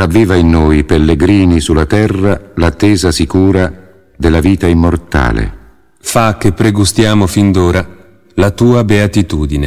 ravviva in noi, pellegrini sulla terra, l'attesa sicura della vita immortale. Fa che pregustiamo fin d'ora la tua beatitudine.